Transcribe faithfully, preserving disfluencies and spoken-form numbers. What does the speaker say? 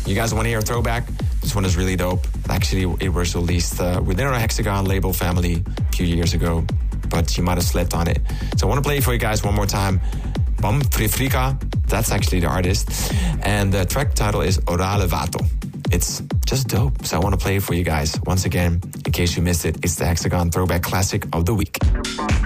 You guys want to hear a throwback? This one is really dope. Actually, it was released uh, within our Hexagon label family a few years ago, but you might have slept on it. So I want to play it for you guys one more time. Bam Frifrika, that's actually the artist. And the track title is Orale Vato. It's just dope, so I want to play it for you guys. Once again, in case you missed it, it's the Hexagon Throwback Classic of the Week.